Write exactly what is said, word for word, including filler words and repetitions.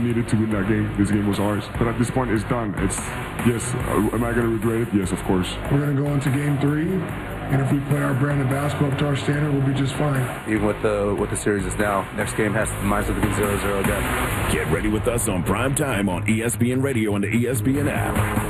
needed to win that game. This game was ours. But at this point, it's done. It's, yes, uh, am I going to regret it? Yes, of course. We're going to go into game three, and if we play our brand of basketball up to our standard, we'll be just fine. Even with the what the series is now, next game has to might as well be zero zero again. Get ready with us on Prime Time on E S P N Radio and the E S P N app.